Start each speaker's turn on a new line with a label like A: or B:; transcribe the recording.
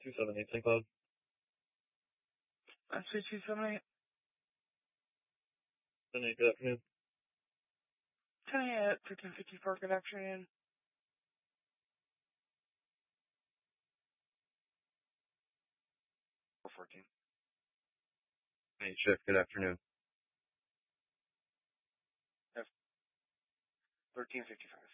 A: 278 St. Cloud.
B: That's 278.
A: 10-8, good afternoon.
B: 10 at 1554, good afternoon. Or 14.
A: Hey, Shift, good afternoon.
B: 1355.